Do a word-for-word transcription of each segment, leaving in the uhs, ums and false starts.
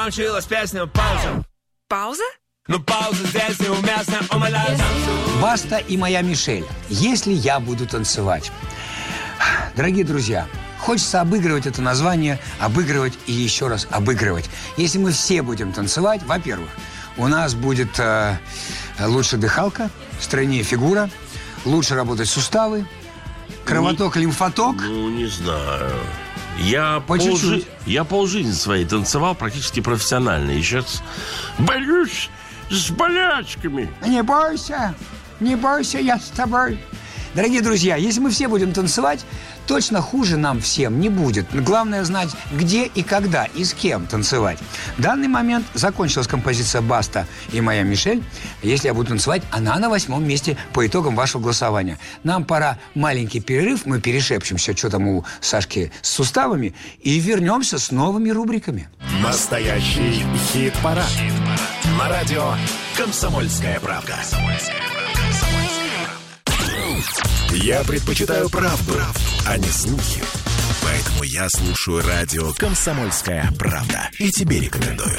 Научилась песню «Пауза». Пауза? Ну пауза здесь неуместно, умоляю. Баста и моя Мишель. Если я буду танцевать. Дорогие друзья, хочется обыгрывать это название, обыгрывать и еще раз обыгрывать. Если мы все будем танцевать, во-первых, у нас будет э, лучше дыхалка, стройнее фигура, лучше работать суставы, кровоток, не, лимфоток. Ну, не знаю. Я, По полжи... я полжизни своей танцевал практически профессионально. И сейчас борюсь с болячками. Не бойся, не бойся, я с тобой. Дорогие друзья, если мы все будем танцевать, точно хуже нам всем не будет. Главное знать, где и когда и с кем танцевать. В данный момент закончилась композиция «Баста» и моя Мишель. Если я буду танцевать, она на восьмом месте по итогам вашего голосования. Нам пора маленький перерыв, мы перешепчемся, что там у Сашки с суставами, и вернемся с новыми рубриками. Настоящий хит-парад. Хит-парад. На радио «Комсомольская правда». Я предпочитаю правду, правду, а не слухи. Поэтому я слушаю радио «Комсомольская правда». И тебе рекомендую.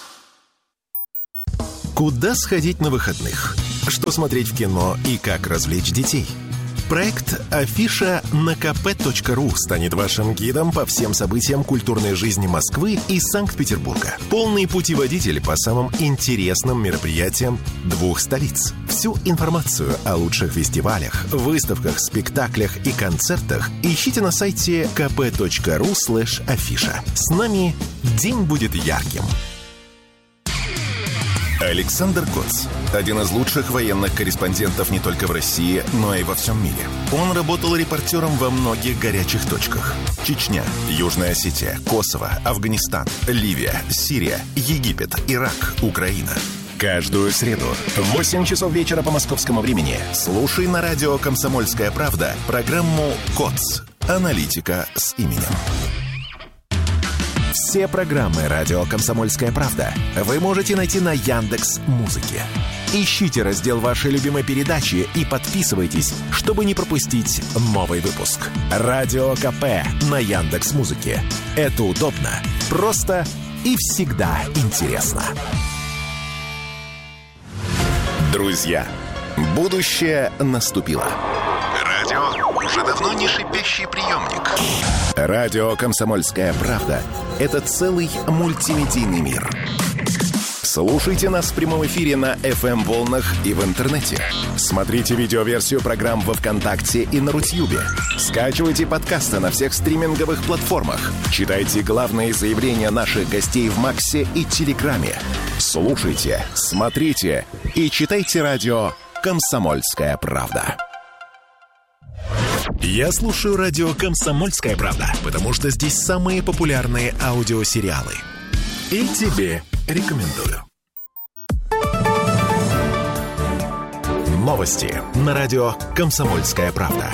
Куда сходить на выходных? Что смотреть в кино и как развлечь детей? Проект «Афиша» на ка пэ точка ру станет вашим гидом по всем событиям культурной жизни Москвы и Санкт-Петербурга. Полный путеводитель по самым интересным мероприятиям двух столиц. Всю информацию о лучших фестивалях, выставках, спектаклях и концертах ищите на сайте ка пэ точка ру слэш афиша. С нами день будет ярким. Александр Коц – один из лучших военных корреспондентов не только в России, но и во всем мире. Он работал репортером во многих горячих точках. Чечня, Южная Осетия, Косово, Афганистан, Ливия, Сирия, Египет, Ирак, Украина. Каждую среду в восемь часов вечера по московскому времени слушай на радио «Комсомольская правда» программу «Коц. Аналитика с именем». Все программы радио «Комсомольская правда» вы можете найти на Яндекс.Музыке. Ищите раздел вашей любимой передачи и подписывайтесь, чтобы не пропустить новый выпуск. Радио КП на Яндекс.Музыке. Это удобно, просто и всегда интересно. Друзья, будущее наступило. Радио уже давно не шипящий приемник. Радио «Комсомольская правда» — это целый мультимедийный мир. Слушайте нас в прямом эфире на эф эм-волнах и в интернете. Смотрите видеоверсию программ во ВКонтакте и на Рутьюбе. Скачивайте подкасты на всех стриминговых платформах. Читайте главные заявления наших гостей в Максе и Телеграме. Слушайте, смотрите и читайте радио «Комсомольская правда». Я слушаю радио «Комсомольская правда», потому что здесь самые популярные аудиосериалы. И тебе рекомендую. Новости на радио «Комсомольская правда».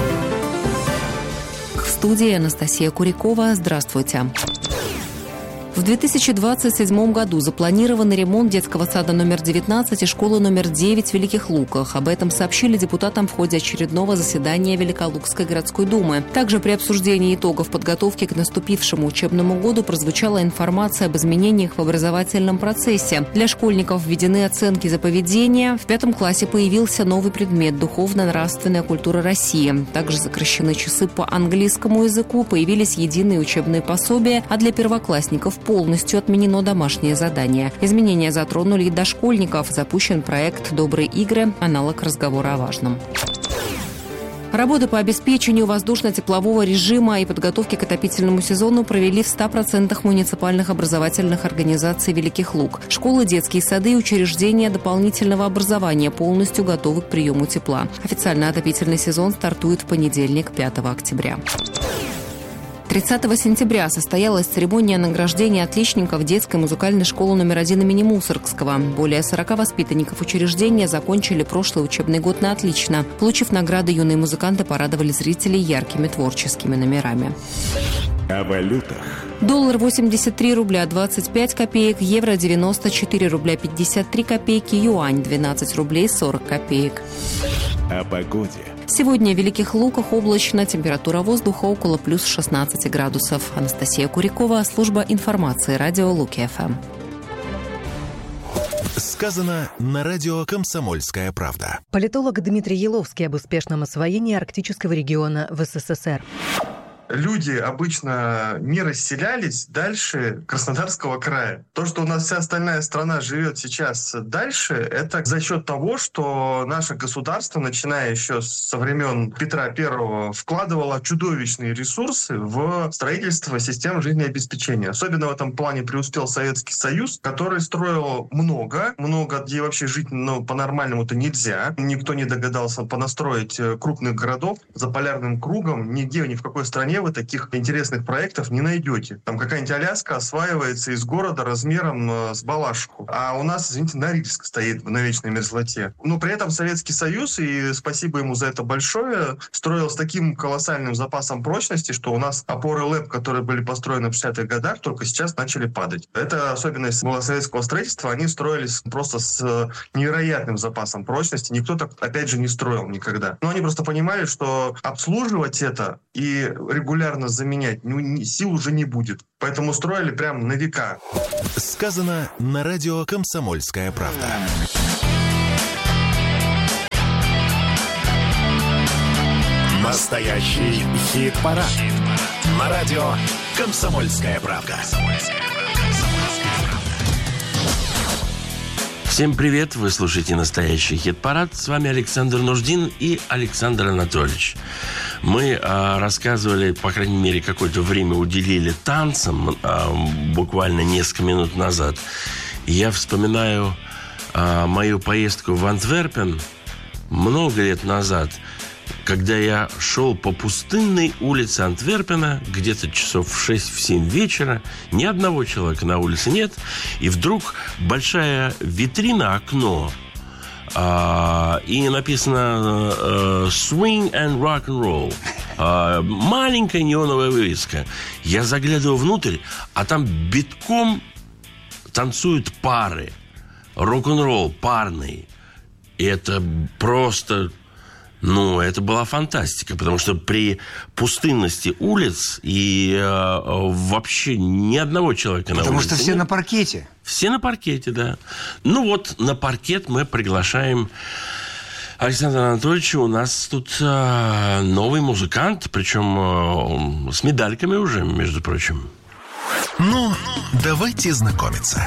В студии Анастасия Курякова. Здравствуйте. В две тысячи двадцать седьмом году запланированный ремонт детского сада номер девятнадцать и школы номер девять в Великих Луках. Об этом сообщили депутатам в ходе очередного заседания Великолукской городской думы. Также при обсуждении итогов подготовки к наступившему учебному году прозвучала информация об изменениях в образовательном процессе. Для школьников введены оценки за поведение. В пятом классе появился новый предмет «Духовно-нравственная культура России». Также сокращены часы по английскому языку, появились единые учебные пособия, а для первоклассников полностью отменено домашнее задание. Изменения затронули и дошкольников. Запущен проект «Добрые игры», аналог разговора о важном. Работы по обеспечению воздушно-теплового режима и подготовке к отопительному сезону провели в ста процентах муниципальных образовательных организаций Великих Луг. Школы, детские сады и учреждения дополнительного образования полностью готовы к приему тепла. Официально отопительный сезон стартует в понедельник, пятого октября. тридцатого сентября состоялась церемония награждения отличников детской музыкальной школы номер один имени Мусоргского. Более сорока воспитанников учреждения закончили прошлый учебный год на отлично. Получив награды, юные музыканты порадовали зрителей яркими творческими номерами. О валютах. Доллар восемьдесят три рубля двадцать пять копеек, евро девяносто четыре рубля пятьдесят три копейки, юань двенадцать рублей сорок копеек. О погоде. Сегодня в Великих Луках облачно, температура воздуха около плюс шестнадцати градусов. Анастасия Курякова, служба информации, радио Луки-ФМ. Сказано на радио «Комсомольская правда». Политолог Дмитрий Еловский об успешном освоении арктического региона в СССР. Люди обычно не расселялись дальше Краснодарского края. То, что у нас вся остальная страна живет сейчас дальше, это за счет того, что наше государство, начиная еще со времен Петра Первого, вкладывало чудовищные ресурсы в строительство систем жизнеобеспечения. Особенно в этом плане преуспел Советский Союз, который строил много, много, где вообще жить ну, по-нормальному-то нельзя. Никто не догадался понастроить крупных городов за полярным кругом. Нигде, ни в какой стране вы таких интересных проектов не найдете. Там какая-нибудь Аляска осваивается из города размером э, с Балашиху. А у нас, извините, Норильск стоит на вечной мерзлоте. Но при этом Советский Союз, и спасибо ему за это большое, строил с таким колоссальным запасом прочности, что у нас опоры ЛЭП, которые были построены в шестидесятых годах, только сейчас начали падать. Это особенность была советского строительства. Они строились просто с невероятным запасом прочности. Никто так, опять же, не строил никогда. Но они просто понимали, что обслуживать это и регулярно заменять ну, сил уже не будет. Поэтому строили прям на века. Сказано на радио «Комсомольская правда». Настоящий хит-парад. На радио «Комсомольская правда». Всем привет! Вы слушаете «Настоящий хит-парад». С вами Александр Нуждин и Александр Анатольевич. Мы а, рассказывали, по крайней мере, какое-то время уделили танцам, а, буквально несколько минут назад. Я вспоминаю а, мою поездку в Антверпен много лет назад, когда я шел по пустынной улице Антверпена, где-то часов в шесть-семь вечера, ни одного человека на улице нет, и вдруг большая витрина, окно, а, и написано uh, «Swing and Rock and Roll». А, маленькая неоновая вывеска. Я заглядываю внутрь, а там битком танцуют пары. Рок-н-ролл парный. И это просто... Ну, это была фантастика, потому что при пустынности улиц и э, вообще ни одного человека на улице. Потому что все нет. На паркете. Все на паркете, да. Ну вот, на паркет мы приглашаем Александра Анатольевича. У нас тут э, новый музыкант, причем э, с медальками уже, между прочим. Ну, давайте знакомиться.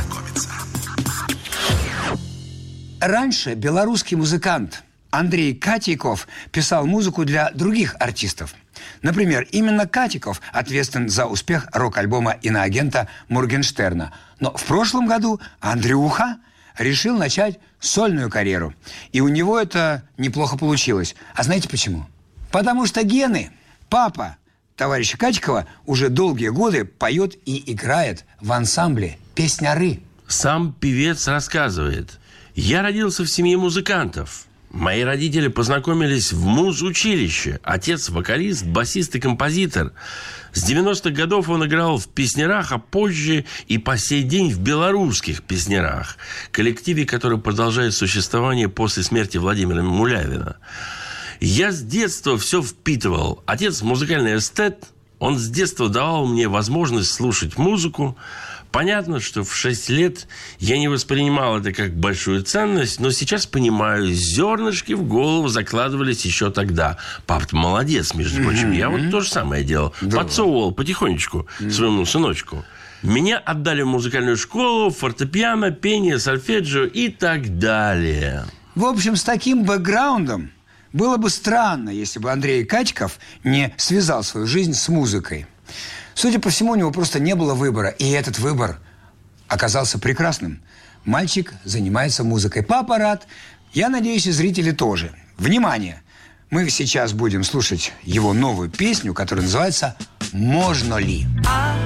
Раньше белорусский музыкант Андрей Катиков писал музыку для других артистов. Например, именно Катиков ответственен за успех рок-альбома иноагента Моргенштерна. Но в прошлом году Андрюха решил начать сольную карьеру. И у него это неплохо получилось. А знаете почему? Потому что гены. Папа товарища Катикова уже долгие годы поет и играет в ансамбле «Песняры». Сам певец рассказывает: «Я родился в семье музыкантов. Мои родители познакомились в муз-училище. Отец – вокалист, басист и композитор. С девяностых годов он играл в песнярах, а позже и по сей день в белорусских песнярах, коллективе, который продолжает существование после смерти Владимира Мулявина. Я с детства все впитывал. Отец – музыкальный эстет. Он с детства давал мне возможность слушать музыку. Понятно, что в шесть лет я не воспринимал это как большую ценность, но сейчас понимаю, зернышки в голову закладывались еще тогда. Папа молодец, между прочим. Я вот то же самое делал. Да. Подсовывал потихонечку своему сыночку. Меня отдали в музыкальную школу, фортепиано, пение, сольфеджио и так далее. В общем, с таким бэкграундом было бы странно, если бы Андрей Катиков не связал свою жизнь с музыкой. Судя по всему, у него просто не было выбора. И этот выбор оказался прекрасным. Мальчик занимается музыкой. Папа рад. Я надеюсь, и зрители тоже. Внимание! Мы сейчас будем слушать его новую песню, которая называется «Можно ли?».